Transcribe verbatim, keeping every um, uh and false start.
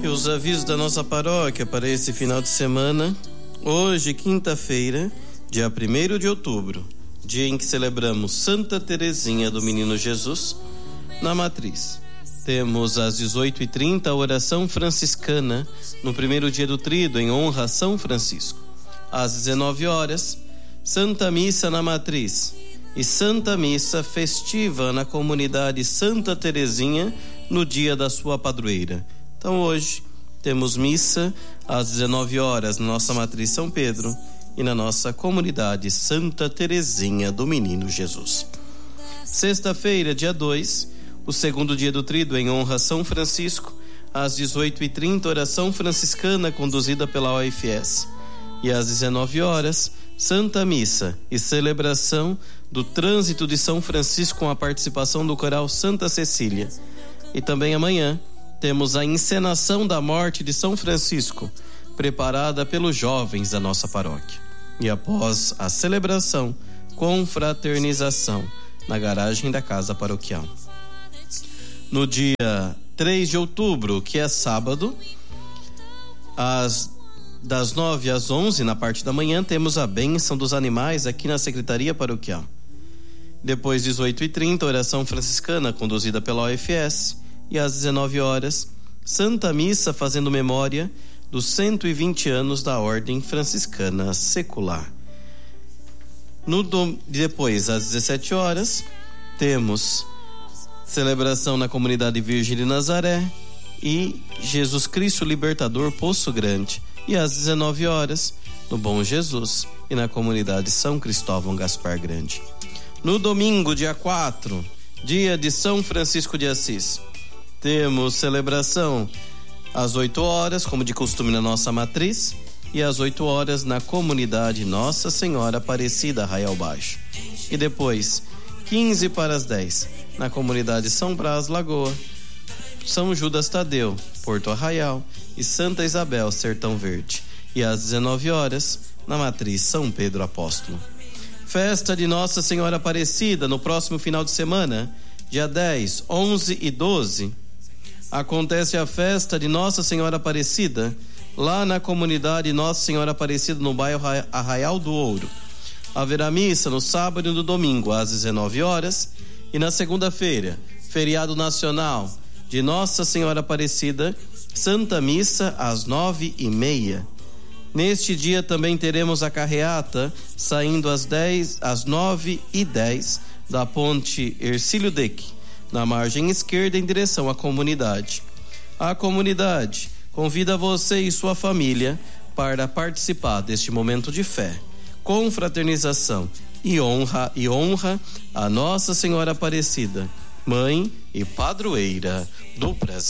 E os avisos da nossa paróquia para esse final de semana. Hoje, quinta-feira, dia primeiro de outubro, dia em que celebramos Santa Teresinha do Menino Jesus, na Matriz. Temos às dezoito e trinta a oração franciscana, no primeiro dia do Tríduo, em honra a São Francisco. Às dezenove horas, Santa Missa na Matriz e Santa Missa festiva na comunidade Santa Teresinha, no dia da sua padroeira. Então hoje temos missa às dezenove horas na nossa Matriz São Pedro e na nossa comunidade Santa Teresinha do Menino Jesus. Sexta-feira, dia dois, o segundo dia do Tríduo em honra a São Francisco, às dezoito e trinta, oração franciscana conduzida pela O F S. E às dezenove horas, Santa Missa e celebração do trânsito de São Francisco com a participação do coral Santa Cecília. E também amanhã temos a encenação da morte de São Francisco, preparada pelos jovens da nossa paróquia. E após a celebração, confraternização na garagem da casa paroquial. No dia três de outubro, que é sábado, às, das nove às onze, na parte da manhã, temos a bênção dos animais aqui na Secretaria Paroquial. Depois, dezoito e trinta, oração franciscana conduzida pela O F S. E às dezenove horas, Santa Missa fazendo memória dos cento e vinte anos da Ordem Franciscana Secular. No dom... Depois, às dezessete horas, temos celebração na comunidade Virgem de Nazaré e Jesus Cristo Libertador Poço Grande. E às dezenove horas, no Bom Jesus e na comunidade São Cristóvão Gaspar Grande. No domingo, dia quatro, dia de São Francisco de Assis, temos celebração às oito horas, como de costume na nossa matriz, e às oito horas na comunidade Nossa Senhora Aparecida, Arraial Baixo. E depois, quinze para as dez, na comunidade São Brás, Lagoa, São Judas Tadeu, Porto Arraial e Santa Isabel, Sertão Verde. E às dezenove horas, na matriz São Pedro Apóstolo. Festa de Nossa Senhora Aparecida no próximo final de semana, dia dez, onze e doze. Acontece a festa de Nossa Senhora Aparecida lá na comunidade Nossa Senhora Aparecida, no bairro Arraial do Ouro. Haverá missa no sábado e no domingo às dezenove horas e na segunda-feira, feriado nacional de Nossa Senhora Aparecida, Santa Missa às nove e meia. Neste dia também teremos a carreata saindo às dez, às nove e dez da ponte Hercílio Deck, na margem esquerda em direção à comunidade. A comunidade convida você e sua família para participar deste momento de fé, confraternização e honra e honra a Nossa Senhora Aparecida, mãe e padroeira do Brasil.